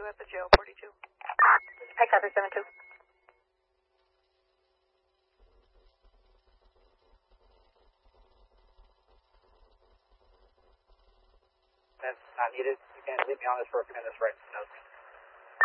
72 at the jail, 42. I copy 72. That's not needed. You can leave me on this for a few minutes, right? No.